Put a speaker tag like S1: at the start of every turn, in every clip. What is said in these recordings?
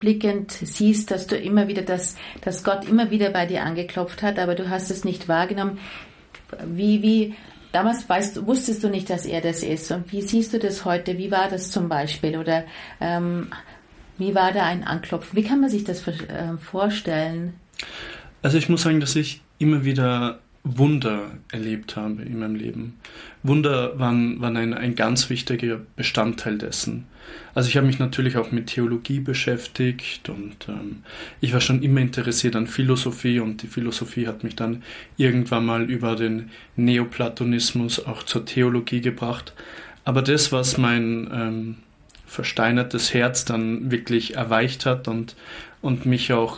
S1: rückblickend siehst, dass du immer wieder, dass Gott immer wieder bei dir angeklopft hat, aber du hast es nicht wahrgenommen. Damals wusstest du nicht, dass er das ist. Und wie siehst du das heute? Wie war das zum Beispiel? Oder wie war da ein Anklopfen? Wie kann man sich das vorstellen?
S2: Also ich muss sagen, dass ich immer wieder Wunder erlebt habe in meinem Leben. Wunder waren ein ganz wichtiger Bestandteil dessen. Also ich habe mich natürlich auch mit Theologie beschäftigt und ich war schon immer interessiert an Philosophie und die Philosophie hat mich dann irgendwann mal über den Neoplatonismus auch zur Theologie gebracht. Aber das, was mein versteinertes Herz dann wirklich erweicht hat und mich auch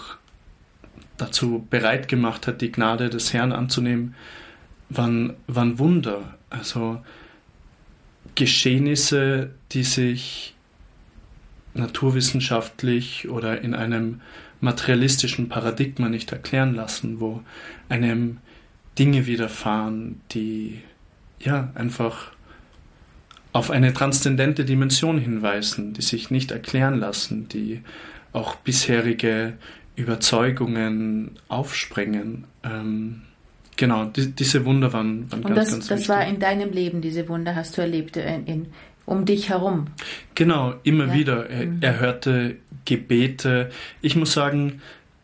S2: dazu bereit gemacht hat, die Gnade des Herrn anzunehmen, waren Wunder. Also Geschehnisse, die sich naturwissenschaftlich oder in einem materialistischen Paradigma nicht erklären lassen, wo einem Dinge widerfahren, die ja einfach auf eine transzendente Dimension hinweisen, die sich nicht erklären lassen, die auch bisherige Überzeugungen aufsprengen. Genau, diese Wunder waren ganz wichtig.
S1: Das war in deinem Leben, diese Wunder hast du erlebt, um dich herum?
S2: Genau, immer wieder. Er hörte Gebete. Ich muss sagen,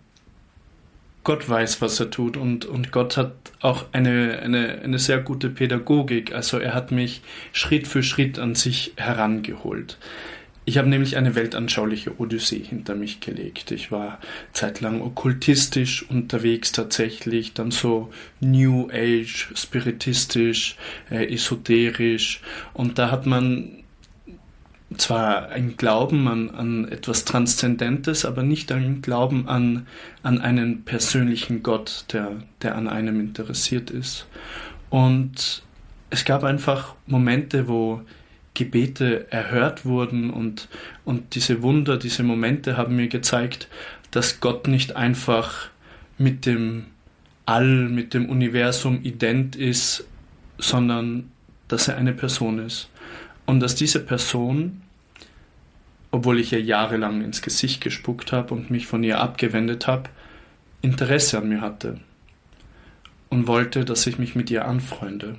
S2: Gott weiß, was er tut und Gott hat auch eine sehr gute Pädagogik. Also er hat mich Schritt für Schritt an sich herangeholt. Ich habe nämlich eine weltanschauliche Odyssee hinter mich gelegt. Ich war zeitlang okkultistisch unterwegs tatsächlich, dann so New Age, spiritistisch, esoterisch. Und da hat man zwar einen Glauben an etwas Transzendentes, aber nicht einen Glauben an einen persönlichen Gott, der an einem interessiert ist. Und es gab einfach Momente, wo Gebete erhört wurden und diese Wunder, diese Momente haben mir gezeigt, dass Gott nicht einfach mit dem All, mit dem Universum ident ist, sondern dass er eine Person ist. Und dass diese Person, obwohl ich ihr jahrelang ins Gesicht gespuckt habe und mich von ihr abgewendet habe, Interesse an mir hatte und wollte, dass ich mich mit ihr anfreunde.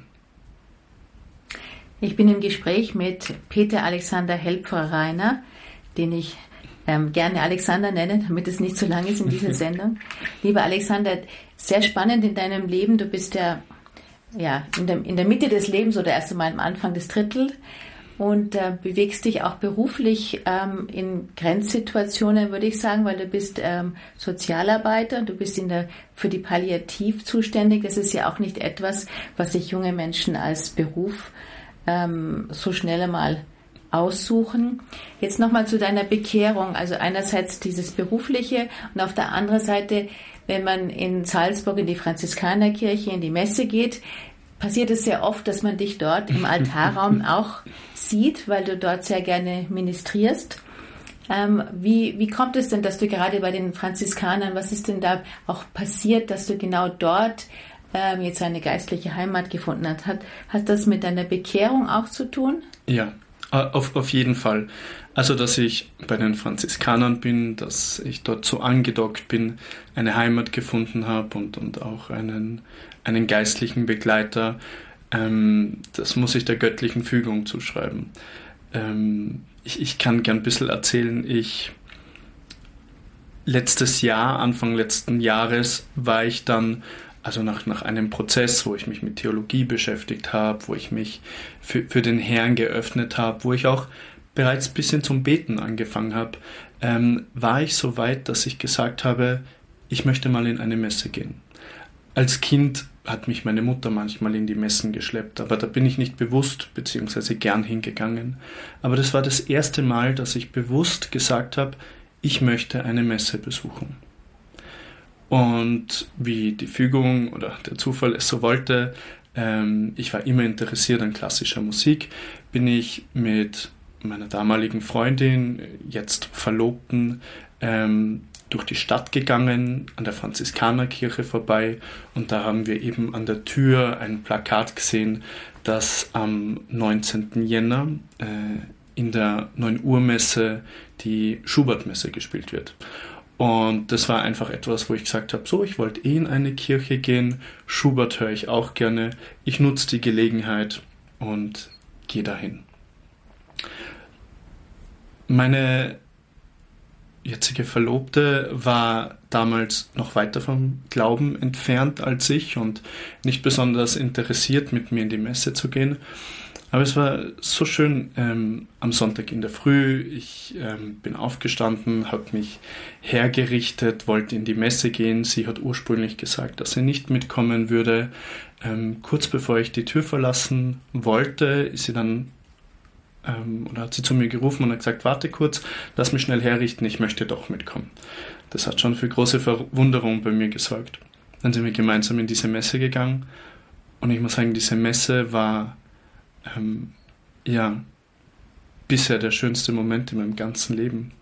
S1: Ich bin im Gespräch mit Peter Alexander Helpfer-Reiner, den ich gerne Alexander nenne, damit es nicht zu lang ist in dieser Sendung. Lieber Alexander, sehr spannend in deinem Leben. Du bist in der Mitte des Lebens oder erst einmal am Anfang des Drittels und bewegst dich auch beruflich in Grenzsituationen, würde ich sagen, weil du bist Sozialarbeiter, du bist für die Palliativ zuständig. Das ist ja auch nicht etwas, was sich junge Menschen als Beruf so schnell einmal aussuchen. Jetzt nochmal zu deiner Bekehrung. Also einerseits dieses Berufliche und auf der anderen Seite, wenn man in Salzburg in die Franziskanerkirche in die Messe geht, passiert es sehr oft, dass man dich dort im Altarraum auch sieht, weil du dort sehr gerne ministrierst. Wie kommt es denn, dass du gerade bei den Franziskanern, was ist denn da auch passiert, dass du genau dort jetzt eine geistliche Heimat gefunden hast? Hat das mit deiner Bekehrung auch zu tun?
S2: Ja, auf jeden Fall. Also, dass ich bei den Franziskanern bin, dass ich dort so angedockt bin, eine Heimat gefunden habe und auch einen geistlichen Begleiter, das muss ich der göttlichen Fügung zuschreiben. Ich kann gern ein bisschen erzählen. Anfang letzten Jahres war ich dann, also nach einem Prozess, wo ich mich mit Theologie beschäftigt habe, wo ich mich für den Herrn geöffnet habe, wo ich auch bereits ein bisschen zum Beten angefangen habe, war ich so weit, dass ich gesagt habe, ich möchte mal in eine Messe gehen. Als Kind hat mich meine Mutter manchmal in die Messen geschleppt, aber da bin ich nicht bewusst bzw. gern hingegangen. Aber das war das erste Mal, dass ich bewusst gesagt habe, ich möchte eine Messe besuchen. Und wie die Fügung oder der Zufall es so wollte, ich war immer interessiert an klassischer Musik, bin ich mit meiner damaligen Freundin, jetzt Verlobten, durch die Stadt gegangen, an der Franziskanerkirche vorbei und da haben wir eben an der Tür ein Plakat gesehen, das am 19. Jänner in der 9 Uhr Messe die Schubert-Messe gespielt wird. Und das war einfach etwas, wo ich gesagt habe, so, ich wollte in eine Kirche gehen, Schubert höre ich auch gerne, ich nutze die Gelegenheit und gehe dahin. Meine jetzige Verlobte war damals noch weiter vom Glauben entfernt als ich und nicht besonders interessiert, mit mir in die Messe zu gehen. Aber es war so schön am Sonntag in der Früh. Ich bin aufgestanden, habe mich hergerichtet, wollte in die Messe gehen. Sie hat ursprünglich gesagt, dass sie nicht mitkommen würde. Kurz bevor ich die Tür verlassen wollte, ist sie dann oder hat sie zu mir gerufen und hat gesagt, warte kurz, lass mich schnell herrichten, ich möchte doch mitkommen. Das hat schon für große Verwunderung bei mir gesorgt. Dann sind wir gemeinsam in diese Messe gegangen und ich muss sagen, diese Messe war bisher der schönste Moment in meinem ganzen Leben.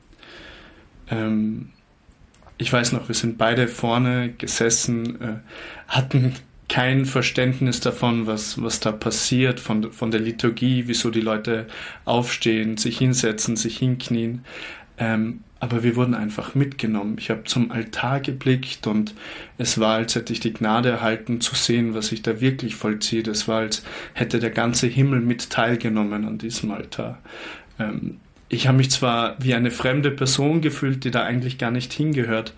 S2: Ich weiß noch, wir sind beide vorne gesessen, hatten kein Verständnis davon, was da passiert, von der Liturgie, wieso die Leute aufstehen, sich hinsetzen, sich hinknien. Aber wir wurden einfach mitgenommen. Ich habe zum Altar geblickt und es war, als hätte ich die Gnade erhalten, zu sehen, was sich da wirklich vollzieht. Es war, als hätte der ganze Himmel mit teilgenommen an diesem Altar. Ich habe mich zwar wie eine fremde Person gefühlt, die da eigentlich gar nicht hingehört,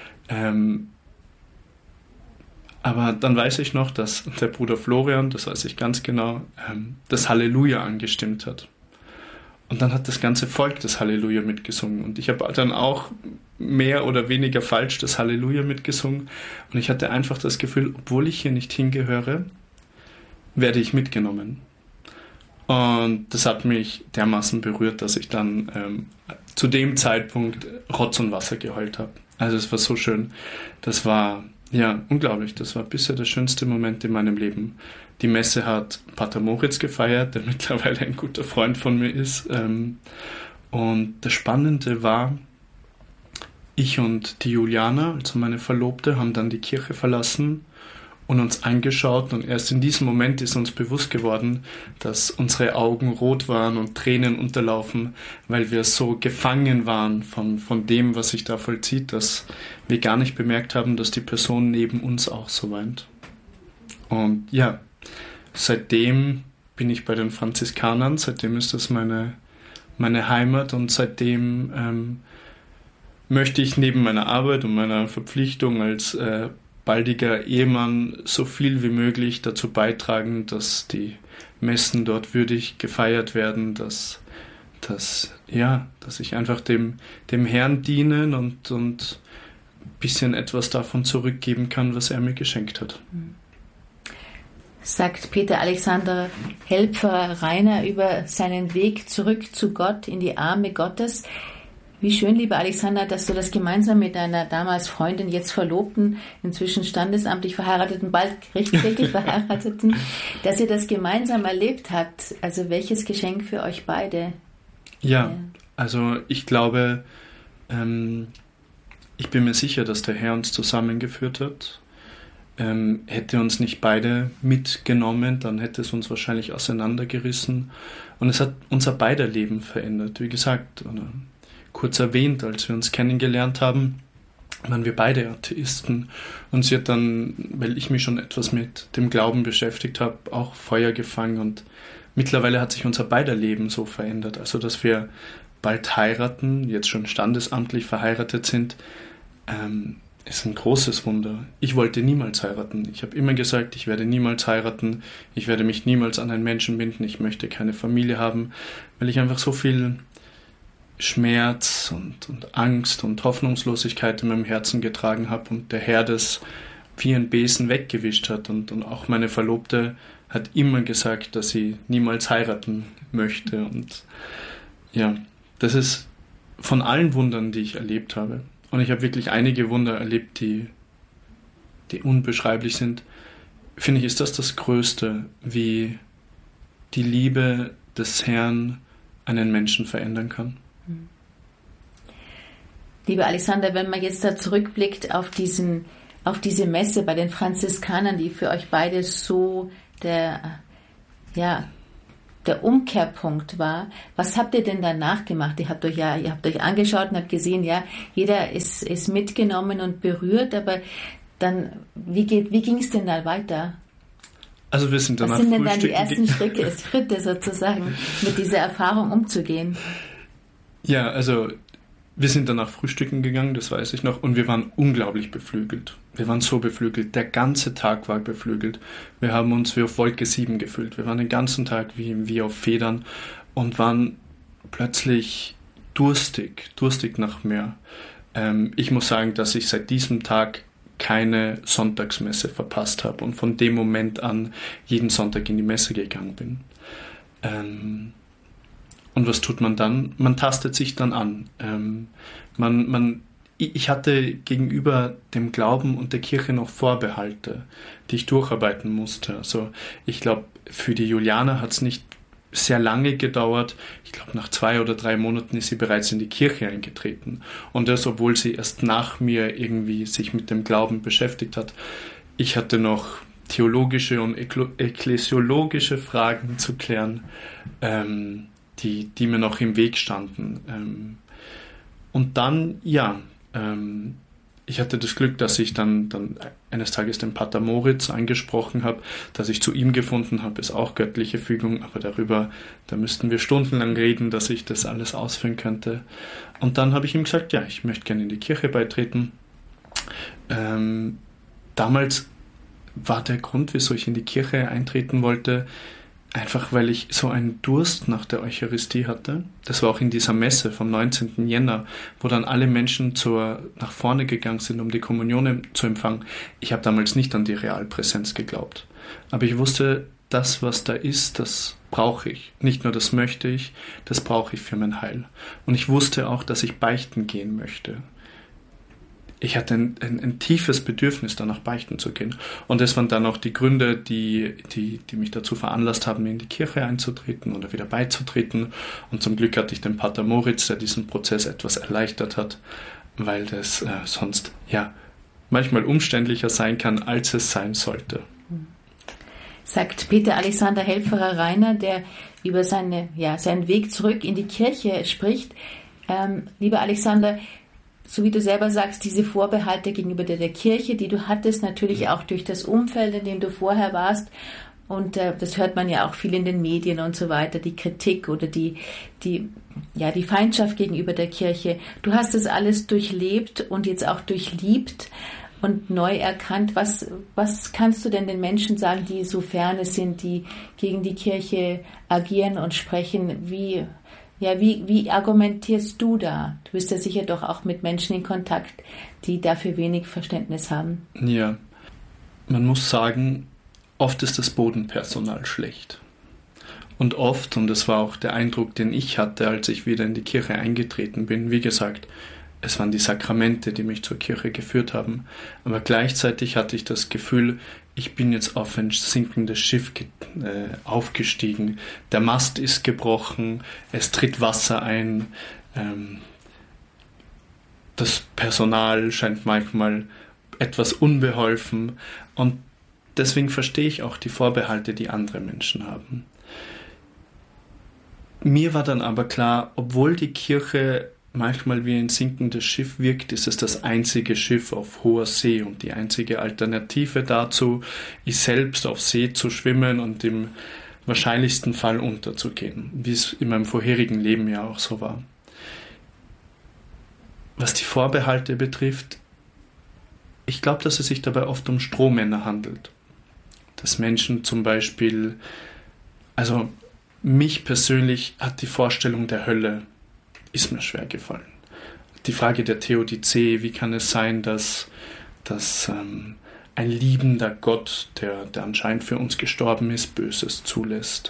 S2: aber dann weiß ich noch, dass der Bruder Florian, das weiß ich ganz genau, das Halleluja angestimmt hat. Und dann hat das ganze Volk das Halleluja mitgesungen. Und ich habe dann auch mehr oder weniger falsch das Halleluja mitgesungen. Und ich hatte einfach das Gefühl, obwohl ich hier nicht hingehöre, werde ich mitgenommen. Und das hat mich dermaßen berührt, dass ich dann zu dem Zeitpunkt Rotz und Wasser geheult habe. Also es war so schön. Das war unglaublich. Das war bisher der schönste Moment in meinem Leben. Die Messe hat Pater Moritz gefeiert, der mittlerweile ein guter Freund von mir ist. Und das Spannende war, ich und die Juliana, also meine Verlobte, haben dann die Kirche verlassen und uns angeschaut. Und erst in diesem Moment ist uns bewusst geworden, dass unsere Augen rot waren und Tränen unterlaufen, weil wir so gefangen waren von dem, was sich da vollzieht, dass wir gar nicht bemerkt haben, dass die Person neben uns auch so weint. Und ja, seitdem bin ich bei den Franziskanern, seitdem ist das meine Heimat und seitdem möchte ich neben meiner Arbeit und meiner Verpflichtung als baldiger Ehemann so viel wie möglich dazu beitragen, dass die Messen dort würdig gefeiert werden, dass ich einfach dem Herrn dienen und ein bisschen etwas davon zurückgeben kann, was er mir geschenkt hat.
S1: Sagt Peter Alexander Helpferer-Reiner über seinen Weg zurück zu Gott, in die Arme Gottes. Wie schön, lieber Alexander, dass du das gemeinsam mit deiner damals Freundin, jetzt Verlobten, inzwischen standesamtlich Verheirateten, bald richtig Verheirateten, dass ihr das gemeinsam erlebt habt. Also welches Geschenk für euch beide?
S2: Ja, also ich glaube, ich bin mir sicher, dass der Herr uns zusammengeführt hat. Hätte uns nicht beide mitgenommen, dann hätte es uns wahrscheinlich auseinandergerissen. Und es hat unser beider Leben verändert. Wie gesagt, kurz erwähnt, als wir uns kennengelernt haben, waren wir beide Atheisten. Und sie hat dann, weil ich mich schon etwas mit dem Glauben beschäftigt habe, auch Feuer gefangen. Und mittlerweile hat sich unser beider Leben so verändert. Also, dass wir bald heiraten, jetzt schon standesamtlich verheiratet sind, ist ein großes Wunder. Ich wollte niemals heiraten. Ich habe immer gesagt, ich werde niemals heiraten. Ich werde mich niemals an einen Menschen binden. Ich möchte keine Familie haben, weil ich einfach so viel Schmerz und Angst und Hoffnungslosigkeit in meinem Herzen getragen habe und der Herr das wie ein Besen weggewischt hat. Und auch meine Verlobte hat immer gesagt, dass sie niemals heiraten möchte. Und ja, das ist von allen Wundern, die ich erlebt habe. Und ich habe wirklich einige Wunder erlebt, die unbeschreiblich sind. Finde ich, ist das Größte, wie die Liebe des Herrn einen Menschen verändern kann.
S1: Lieber Alexander, wenn man jetzt da zurückblickt auf diese Messe bei den Franziskanern, die für euch beide so der Umkehrpunkt war. Was habt ihr denn danach gemacht? Ihr habt euch angeschaut und habt gesehen, ja, jeder ist mitgenommen und berührt, aber dann, wie ging es denn da weiter?
S2: Also wir sind danach
S1: Was sind denn dann die ersten Schritte sozusagen, mit dieser Erfahrung umzugehen?
S2: Ja, also wir sind danach frühstücken gegangen, das weiß ich noch, und wir waren unglaublich beflügelt. Wir waren so beflügelt, der ganze Tag war beflügelt. Wir haben uns wie auf Wolke 7 gefühlt. Wir waren den ganzen Tag wie auf Federn und waren plötzlich durstig nach mehr. Ich muss sagen, dass ich seit diesem Tag keine Sonntagsmesse verpasst habe und von dem Moment an jeden Sonntag in die Messe gegangen bin. Und was tut man dann? Man tastet sich dann an. Ich hatte gegenüber dem Glauben und der Kirche noch Vorbehalte, die ich durcharbeiten musste. Also ich glaube, für die Juliana hat es nicht sehr lange gedauert. Ich glaube, nach 2 oder 3 Monaten ist sie bereits in die Kirche eingetreten. Und das, obwohl sie erst nach mir irgendwie sich mit dem Glauben beschäftigt hat. Ich hatte noch theologische und ekklesiologische Fragen zu klären, die mir noch im Weg standen. Und dann, ich hatte das Glück, dass ich dann eines Tages den Pater Moritz angesprochen habe, dass ich zu ihm gefunden habe, ist auch göttliche Fügung, aber da müssten wir stundenlang reden, dass ich das alles ausführen könnte. Und dann habe ich ihm gesagt, ja, ich möchte gerne in die Kirche beitreten. Damals war der Grund, wieso ich in die Kirche eintreten wollte, einfach weil ich so einen Durst nach der Eucharistie hatte. Das war auch in dieser Messe vom 19. Jänner, wo dann alle Menschen nach vorne gegangen sind, um die Kommunion zu empfangen. Ich habe damals nicht an die Realpräsenz geglaubt. Aber ich wusste, das, was da ist, das brauche ich. Nicht nur das möchte ich, das brauche ich für mein Heil. Und ich wusste auch, dass ich beichten gehen möchte. Ich hatte ein tiefes Bedürfnis, danach beichten zu gehen. Und das waren dann auch die Gründe, die mich dazu veranlasst haben, in die Kirche einzutreten oder wieder beizutreten. Und zum Glück hatte ich den Pater Moritz, der diesen Prozess etwas erleichtert hat, weil das sonst manchmal umständlicher sein kann, als es sein sollte.
S1: Sagt Peter Alexander Helpferer-Reiner, der über seinen Weg zurück in die Kirche spricht. Lieber Alexander, so wie du selber sagst, diese Vorbehalte gegenüber der Kirche, die du hattest, natürlich auch durch das Umfeld, in dem du vorher warst. Und das hört man ja auch viel in den Medien und so weiter, die Kritik oder die Feindschaft gegenüber der Kirche. Du hast das alles durchlebt und jetzt auch durchliebt und neu erkannt. Was kannst du denn den Menschen sagen, die so ferne sind, die gegen die Kirche agieren und sprechen? Wie argumentierst du da? Du bist ja sicher doch auch mit Menschen in Kontakt, die dafür wenig Verständnis haben.
S2: Ja, man muss sagen, oft ist das Bodenpersonal schlecht. Und oft, und das war auch der Eindruck, den ich hatte, als ich wieder in die Kirche eingetreten bin, wie gesagt, es waren die Sakramente, die mich zur Kirche geführt haben. Aber gleichzeitig hatte ich das Gefühl, ich bin jetzt auf ein sinkendes Schiff aufgestiegen. Der Mast ist gebrochen, es tritt Wasser ein. Das Personal scheint manchmal etwas unbeholfen. Und deswegen verstehe ich auch die Vorbehalte, die andere Menschen haben. Mir war dann aber klar, obwohl die Kirche manchmal wie ein sinkendes Schiff wirkt, ist es das einzige Schiff auf hoher See und die einzige Alternative dazu ist selbst auf See zu schwimmen und im wahrscheinlichsten Fall unterzugehen, wie es in meinem vorherigen Leben ja auch so war. Was die Vorbehalte betrifft, ich glaube, dass es sich dabei oft um Strohmänner handelt. Dass Menschen zum Beispiel, also mich persönlich hat die Vorstellung der Hölle ist mir schwer gefallen. Die Frage der Theodizee, wie kann es sein, dass ein liebender Gott, der anscheinend für uns gestorben ist, Böses zulässt?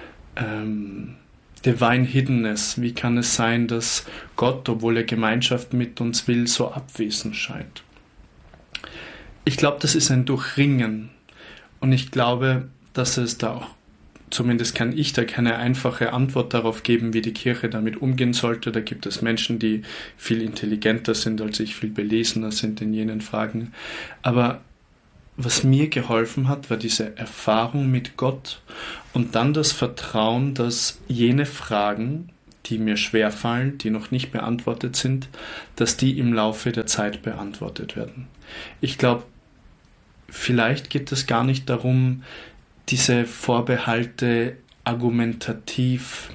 S2: Divine Hiddenness, wie kann es sein, dass Gott, obwohl er Gemeinschaft mit uns will, so abwesend scheint? Ich glaube, das ist ein Durchringen. Und ich glaube, dass es da auch, zumindest kann ich da keine einfache Antwort darauf geben, wie die Kirche damit umgehen sollte. Da gibt es Menschen, die viel intelligenter sind als ich, viel belesener sind in jenen Fragen. Aber was mir geholfen hat, war diese Erfahrung mit Gott und dann das Vertrauen, dass jene Fragen, die mir schwerfallen, die noch nicht beantwortet sind, dass die im Laufe der Zeit beantwortet werden. Ich glaube, vielleicht geht es gar nicht darum, diese Vorbehalte argumentativ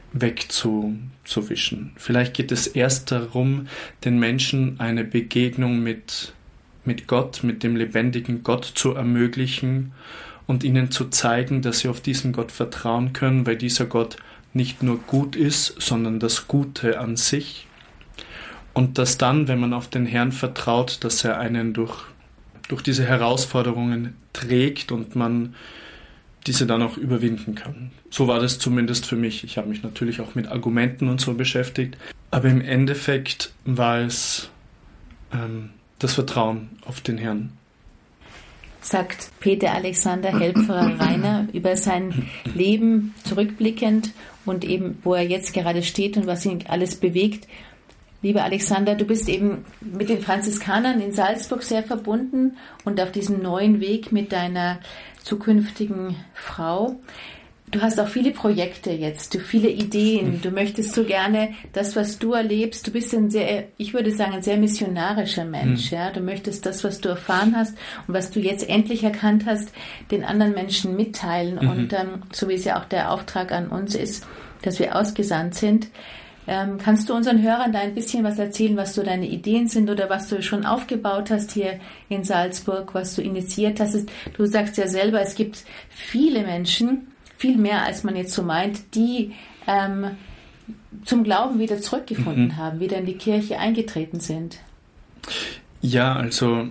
S2: wegzuwischen. Vielleicht geht es erst darum, den Menschen eine Begegnung mit Gott, mit dem lebendigen Gott zu ermöglichen und ihnen zu zeigen, dass sie auf diesen Gott vertrauen können, weil dieser Gott nicht nur gut ist, sondern das Gute an sich. Und dass dann, wenn man auf den Herrn vertraut, dass er einen durch diese Herausforderungen trägt und man diese dann auch überwinden kann. So war das zumindest für mich. Ich habe mich natürlich auch mit Argumenten und so beschäftigt, aber im Endeffekt war es das Vertrauen auf den Herrn.
S1: Sagt Peter Alexander Helpferer-Reiner über sein Leben zurückblickend und eben, wo er jetzt gerade steht und was ihn alles bewegt. Lieber Alexander, du bist eben mit den Franziskanern in Salzburg sehr verbunden und auf diesem neuen Weg mit deiner zukünftigen Frau. Du hast auch viele Projekte jetzt, viele Ideen. Du möchtest so gerne das, was du erlebst. Du bist ich würde sagen, ein sehr missionarischer Mensch. Ja? Du möchtest das, was du erfahren hast und was du jetzt endlich erkannt hast, den anderen Menschen mitteilen. Und so wie es ja auch der Auftrag an uns ist, dass wir ausgesandt sind. Kannst du unseren Hörern da ein bisschen was erzählen, was so deine Ideen sind oder was du schon aufgebaut hast hier in Salzburg, was du initiiert hast? Du sagst ja selber, es gibt viele Menschen, viel mehr als man jetzt so meint, die zum Glauben wieder zurückgefunden haben, wieder in die Kirche eingetreten sind.
S2: Ja, also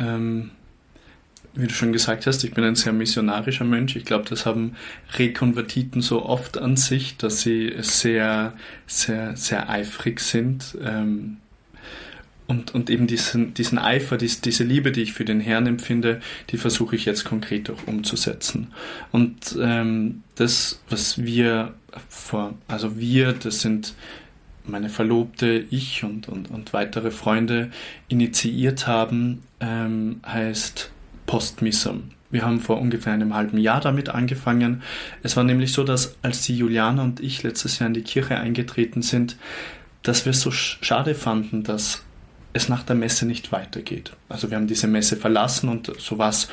S2: wie du schon gesagt hast, ich bin ein sehr missionarischer Mensch. Ich glaube, das haben Rekonvertiten so oft an sich, dass sie sehr, sehr, sehr eifrig sind. Und eben diesen Eifer, diese Liebe, die ich für den Herrn empfinde, die versuche ich jetzt konkret auch umzusetzen. Und das, was das sind meine Verlobte, ich und weitere Freunde initiiert haben, heißt Postmissam. Wir haben vor ungefähr einem halben Jahr damit angefangen. Es war nämlich so, dass als die Juliana und ich letztes Jahr in die Kirche eingetreten sind, dass wir es so schade fanden, dass es nach der Messe nicht weitergeht. Also wir haben diese Messe verlassen und so war es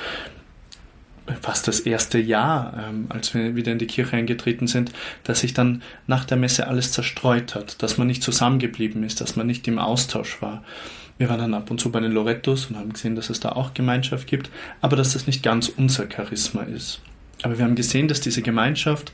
S2: fast das erste Jahr, als wir wieder in die Kirche eingetreten sind, dass sich dann nach der Messe alles zerstreut hat, dass man nicht zusammengeblieben ist, dass man nicht im Austausch war. Wir waren dann ab und zu bei den Lorettos und haben gesehen, dass es da auch Gemeinschaft gibt, aber dass das nicht ganz unser Charisma ist. Aber wir haben gesehen, dass diese Gemeinschaft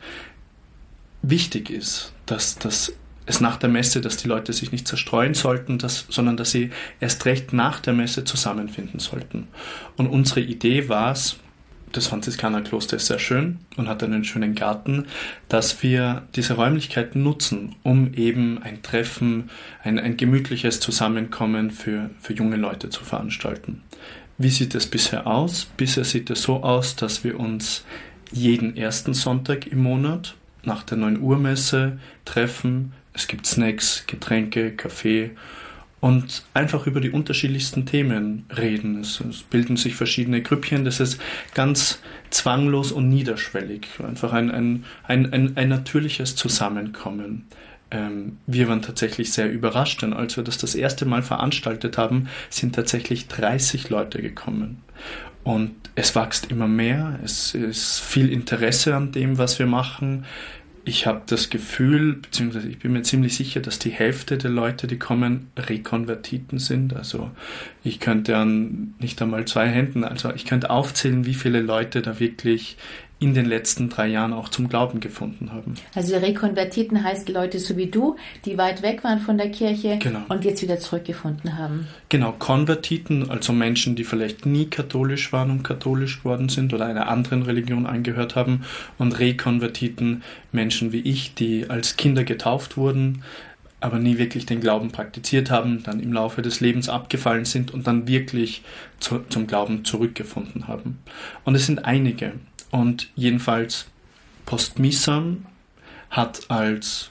S2: wichtig ist, dass es nach der Messe, dass die Leute sich nicht zerstreuen sollten, sondern dass sie erst recht nach der Messe zusammenfinden sollten. Und unsere Idee war es, das Franziskanerkloster ist sehr schön und hat einen schönen Garten, dass wir diese Räumlichkeiten nutzen, um eben ein Treffen, ein gemütliches Zusammenkommen für junge Leute zu veranstalten. Wie sieht es bisher aus? Bisher sieht es so aus, dass wir uns jeden ersten Sonntag im Monat nach der 9 Uhr Messe treffen. Es gibt Snacks, Getränke, Kaffee und einfach über die unterschiedlichsten Themen reden. Es bilden sich verschiedene Grüppchen, das ist ganz zwanglos und niederschwellig. Einfach ein natürliches Zusammenkommen. Wir waren tatsächlich sehr überrascht, denn als wir das erste Mal veranstaltet haben, sind tatsächlich 30 Leute gekommen. Und es wächst immer mehr, es ist viel Interesse an dem, was wir machen. Ich habe das Gefühl, beziehungsweise ich bin mir ziemlich sicher, dass die Hälfte der Leute, die kommen, Rekonvertiten sind. Also ich könnte an nicht einmal 2 Händen, also ich könnte aufzählen, wie viele Leute da wirklich in den letzten 3 Jahren auch zum Glauben gefunden haben.
S1: Also Rekonvertiten heißt Leute so wie du, die weit weg waren von der Kirche, genau, und jetzt wieder zurückgefunden haben.
S2: Genau, Konvertiten, also Menschen, die vielleicht nie katholisch waren und katholisch geworden sind oder einer anderen Religion angehört haben, und Rekonvertiten, Menschen wie ich, die als Kinder getauft wurden, aber nie wirklich den Glauben praktiziert haben, dann im Laufe des Lebens abgefallen sind und dann wirklich zum Glauben zurückgefunden haben. Und es sind einige. Und jedenfalls Postmissam hat als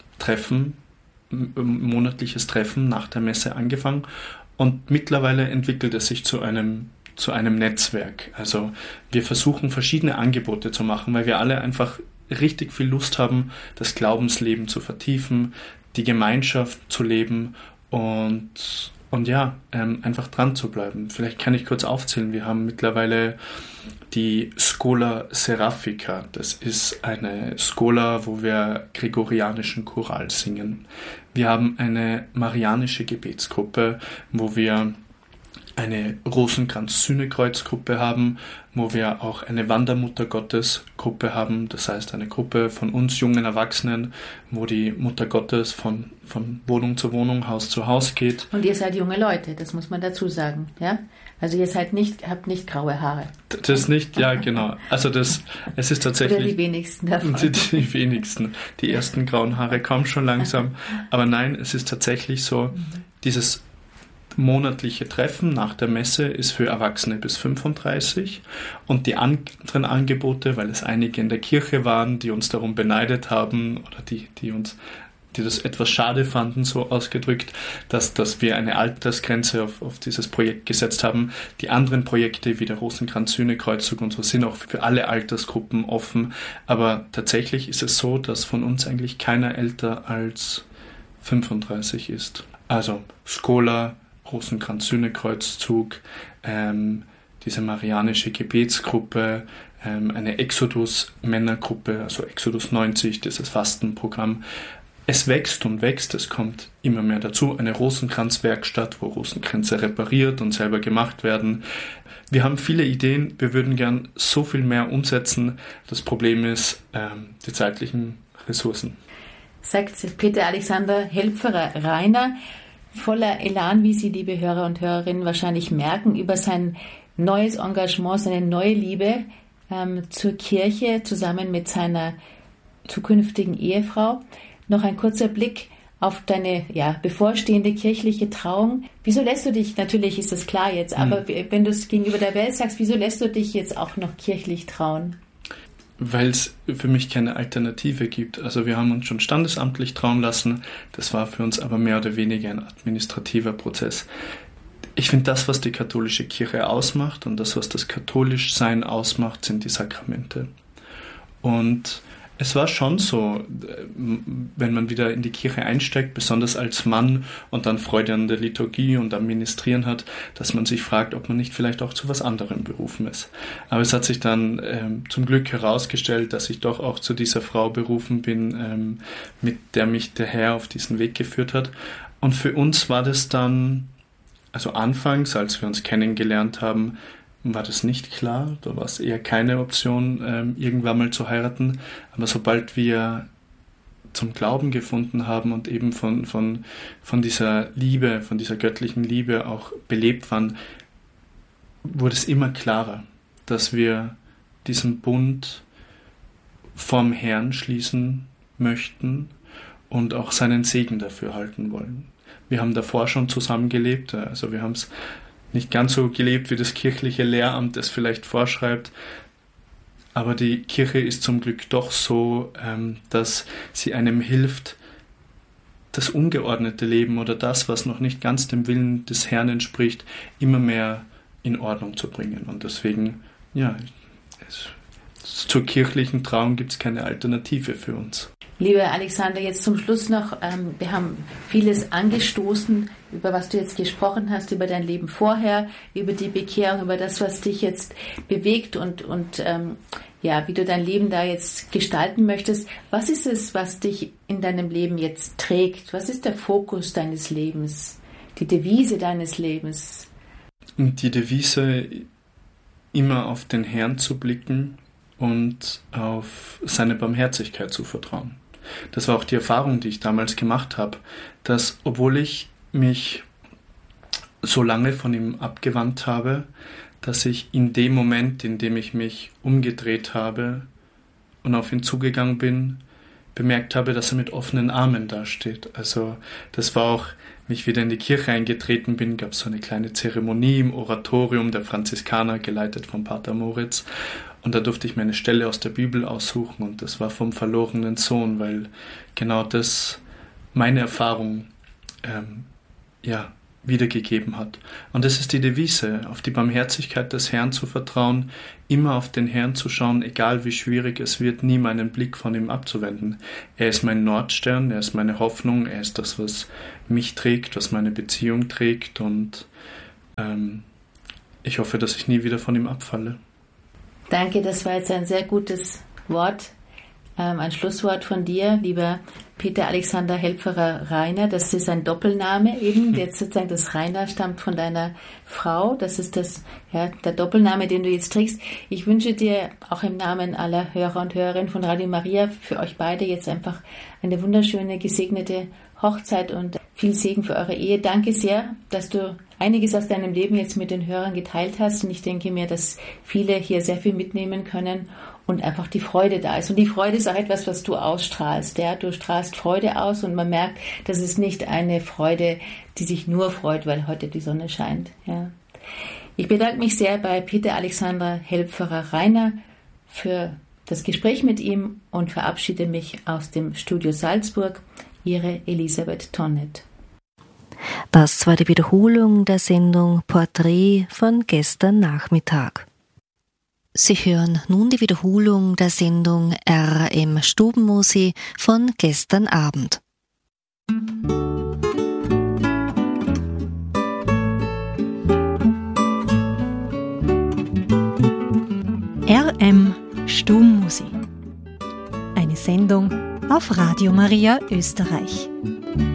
S2: monatliches Treffen nach der Messe angefangen und mittlerweile entwickelt es sich zu einem zu einem Netzwerk. Also wir versuchen verschiedene Angebote zu machen, weil wir alle einfach richtig viel Lust haben, das Glaubensleben zu vertiefen, die Gemeinschaft zu leben und einfach dran zu bleiben. Vielleicht kann ich kurz aufzählen. Wir haben mittlerweile die Schola Seraphica. Das ist eine Schola, wo wir gregorianischen Choral singen. Wir haben eine marianische Gebetsgruppe, wo wir eine Rosenkranz-Sühnekreuz-Gruppe haben, wo wir auch eine Wandermutter-Gottes-Gruppe haben, das heißt eine Gruppe von uns jungen Erwachsenen, wo die Mutter Gottes von Wohnung zu Wohnung, Haus zu Haus geht.
S1: Und ihr seid junge Leute, das muss man dazu sagen, ja? Also ihr habt nicht graue Haare.
S2: Das nicht, ja genau. Also es ist tatsächlich...
S1: Oder die wenigsten davon.
S2: Die wenigsten. Die ersten grauen Haare kommen schon langsam. Aber nein, es ist tatsächlich so, dieses monatliche Treffen nach der Messe ist für Erwachsene bis 35 und die anderen Angebote, weil es einige in der Kirche waren, die uns darum beneidet haben oder die das etwas schade fanden, so ausgedrückt, dass wir eine Altersgrenze auf dieses Projekt gesetzt haben. Die anderen Projekte wie der Rosenkranz-Sühnekreuzzug und so sind auch für alle Altersgruppen offen, aber tatsächlich ist es so, dass von uns eigentlich keiner älter als 35 ist. Also Schola, Rosenkranz-Sühnekreuzzug, diese marianische Gebetsgruppe, eine Exodus-Männergruppe, also Exodus 90, dieses Fastenprogramm. Es wächst und wächst, es kommt immer mehr dazu. Eine Rosenkranzwerkstatt, wo Rosenkränze repariert und selber gemacht werden. Wir haben viele Ideen, wir würden gern so viel mehr umsetzen. Das Problem ist die zeitlichen Ressourcen.
S1: Sagt Peter Alexander Helpferer-Reiner, voller Elan, wie Sie, liebe Hörer und Hörerinnen, wahrscheinlich merken, über sein neues Engagement, seine neue Liebe zur Kirche zusammen mit seiner zukünftigen Ehefrau. Noch ein kurzer Blick auf deine bevorstehende kirchliche Trauung. Wieso lässt du dich, natürlich ist das klar jetzt, aber wenn du es gegenüber der Welt sagst, wieso lässt du dich jetzt auch noch kirchlich trauen?
S2: Weil es für mich keine Alternative gibt. Also wir haben uns schon standesamtlich trauen lassen. Das war für uns aber mehr oder weniger ein administrativer Prozess. Ich finde, das, was die katholische Kirche ausmacht und das, was das Katholischsein ausmacht, sind die Sakramente. Und es war schon so, wenn man wieder in die Kirche einsteigt, besonders als Mann und dann Freude an der Liturgie und am Ministrieren hat, dass man sich fragt, ob man nicht vielleicht auch zu was anderem berufen ist. Aber es hat sich dann zum Glück herausgestellt, dass ich doch auch zu dieser Frau berufen bin, mit der mich der Herr auf diesen Weg geführt hat. Und für uns war das dann, also anfangs, als wir uns kennengelernt haben, war das nicht klar, da war es eher keine Option, irgendwann mal zu heiraten. Aber sobald wir zum Glauben gefunden haben und eben von dieser Liebe, von dieser göttlichen Liebe auch belebt waren, wurde es immer klarer, dass wir diesen Bund vom Herrn schließen möchten und auch seinen Segen dafür halten wollen. Wir haben davor schon zusammengelebt, also wir haben es nicht ganz so gelebt, wie das kirchliche Lehramt es vielleicht vorschreibt. Aber die Kirche ist zum Glück doch so, dass sie einem hilft, das ungeordnete Leben oder das, was noch nicht ganz dem Willen des Herrn entspricht, immer mehr in Ordnung zu bringen. Und deswegen, zur kirchlichen Trauung gibt es keine Alternative für uns.
S1: Lieber Alexander, jetzt zum Schluss noch, wir haben vieles angestoßen, über was du jetzt gesprochen hast, über dein Leben vorher, über die Bekehrung, über das, was dich jetzt bewegt und wie du dein Leben da jetzt gestalten möchtest. Was ist es, was dich in deinem Leben jetzt trägt? Was ist der Fokus deines Lebens, die Devise deines Lebens?
S2: Die Devise, immer auf den Herrn zu blicken und auf seine Barmherzigkeit zu vertrauen. Das war auch die Erfahrung, die ich damals gemacht habe, dass obwohl ich mich so lange von ihm abgewandt habe, dass ich in dem Moment, in dem ich mich umgedreht habe und auf ihn zugegangen bin, bemerkt habe, dass er mit offenen Armen dasteht. Also das war auch, wie ich wieder in die Kirche eingetreten bin, gab es so eine kleine Zeremonie im Oratorium der Franziskaner, geleitet von Pater Moritz. Und da durfte ich mir eine Stelle aus der Bibel aussuchen und das war vom verlorenen Sohn, weil genau das meine Erfahrung wiedergegeben hat. Und das ist die Devise, auf die Barmherzigkeit des Herrn zu vertrauen, immer auf den Herrn zu schauen, egal wie schwierig es wird, nie meinen Blick von ihm abzuwenden. Er ist mein Nordstern, er ist meine Hoffnung, er ist das, was mich trägt, was meine Beziehung trägt, und ich hoffe, dass ich nie wieder von ihm abfalle.
S1: Danke, das war jetzt ein sehr gutes Wort, ein Schlusswort von dir, lieber Peter Alexander Helpferer-Reiner. Das ist ein Doppelname eben. Jetzt sozusagen das Reiner stammt von deiner Frau. Das ist der Doppelname, den du jetzt trägst. Ich wünsche dir auch im Namen aller Hörer und Hörerinnen von Radio Maria für euch beide jetzt einfach eine wunderschöne, gesegnete Hochzeit und viel Segen für eure Ehe. Danke sehr, dass du einiges aus deinem Leben jetzt mit den Hörern geteilt hast. Und ich denke mir, dass viele hier sehr viel mitnehmen können und einfach die Freude da ist. Und die Freude ist auch etwas, was du ausstrahlst. Ja? Du strahlst Freude aus und man merkt, das ist nicht eine Freude, die sich nur freut, weil heute die Sonne scheint. Ja? Ich bedanke mich sehr bei Peter Alexander Helpferer-Reiner für das Gespräch mit ihm und verabschiede mich aus dem Studio Salzburg. Ihre Elisabeth Tonnet.
S3: Das war die Wiederholung der Sendung Porträt von gestern Nachmittag. Sie hören nun die Wiederholung der Sendung RM Stubenmusik von gestern Abend.
S4: RM Stubenmusik. Eine Sendung auf Radio Maria Österreich.